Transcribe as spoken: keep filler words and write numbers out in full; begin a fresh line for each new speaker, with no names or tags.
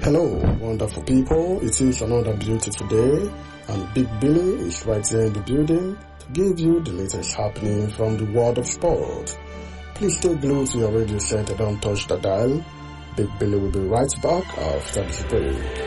Hello, wonderful people. It is another beautiful day, and Big Billy is right here in the building to give you the latest happening from the world of sport. Please stay glued to your radio set and don't touch the dial. Big Billy will be right back after this break.